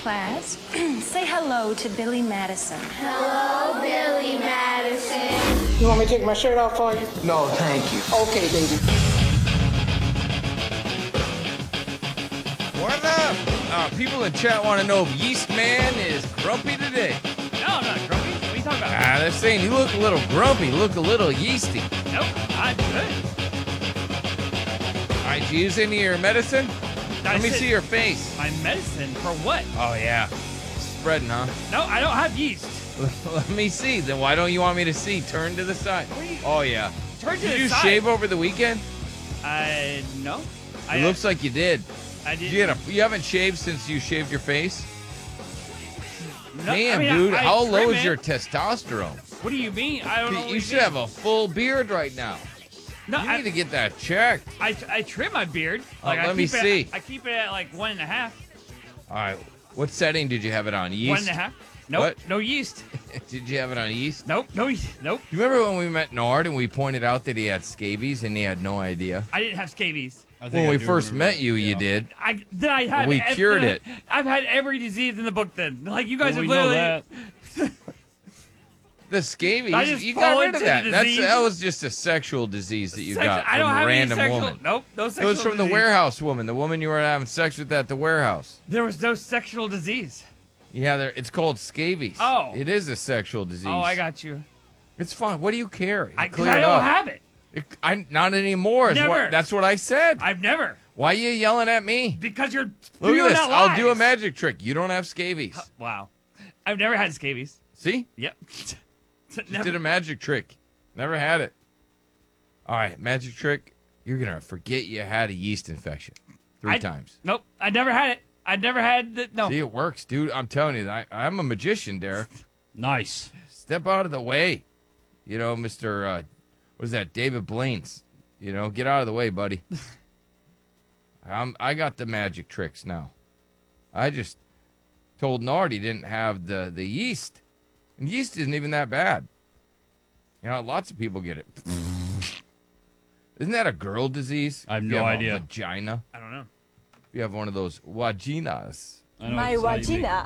class. Say hello to Billy Madison. Hello, Billy Madison. You want me to take my shirt off for you? No, thank you. Okay, baby. What up? People in chat want to know if Yeast Man is grumpy today. No, I'm not grumpy. What are you talking about? They're saying you look a little grumpy, look a little yeasty. Nope, I'm good. All right, you use any of your medicine? Let me see your face. My medicine? For what? Oh, yeah. Spreading, huh? No, I don't have yeast. Let me see. Then why don't you want me to see? Turn to the side. Oh, yeah. Turn to Did the you side. shave over the weekend? No. It looks like you did. I did. You haven't shaved since you shaved your face? No, Damn, I mean, dude. I How low trim is it. your testosterone? What do you mean? I don't know. What You should have a full beard right now. No, You need to get that checked. I trim my beard. Let me see. I keep it at like 1.5. All right. What setting did you have it on? Yeast? 1.5. Nope. What? No yeast. Did you have it on yeast? Nope. No yeast. Nope. You remember when we met Nard and we pointed out that he had scabies and he had no idea? I didn't have scabies. When we first met you, you did. I had. We cured it. I've had every disease in the book. Then, like you guys have we know literally. that. The scabies, I just you fall got rid into of that. the That disease. was just a sexual disease that you got I from don't a have random any sexual. woman. Nope. No It sexual. was from the disease. warehouse woman, the woman you were having sex with at the warehouse. There was no sexual disease. Yeah, it's called scabies. Oh. It is a sexual disease. Oh, I got you. It's fine. What do you care? I Clear it don't up. have it. Not anymore. Never. That's what I said. I've never. Why are you yelling at me? Because you're. Look you're at this. not I'll do a lies. magic trick. You don't have scabies. Wow. I've never had scabies. See? Yep. Just Never. did a magic trick. Never had it. All right, magic trick. You're going to forget you had a yeast infection three times. Nope. I never had it. I never had the. No. See, it works, dude. I'm telling you, I'm a magician, Derek. Nice. Step out of the way. You know, Mr. What is that? David Blaine's. You know, get out of the way, buddy. I got the magic tricks now. I just told Nard he didn't have the yeast. And yeast isn't even that bad. You know, lots of people get it. Isn't that a girl disease? I have If no you idea. A vagina. I don't know. If you have one of those vaginas. I know My it's not unique. vagina